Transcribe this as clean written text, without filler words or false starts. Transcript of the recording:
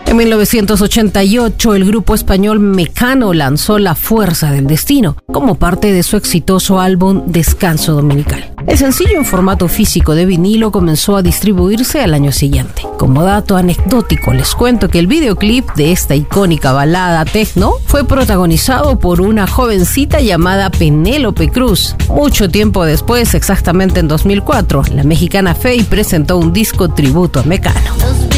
En 1988, el grupo español Mecano lanzó La Fuerza del Destino como parte de su exitoso álbum Descanso Dominical. El sencillo en formato físico de vinilo comenzó a distribuirse al año siguiente. Como dato anecdótico, les cuento que el videoclip de esta icónica balada techno fue protagonizado por una jovencita llamada Penélope Cruz. Mucho tiempo después, exactamente en 2004, la mexicana Feid presentó un disco tributo a Mecano.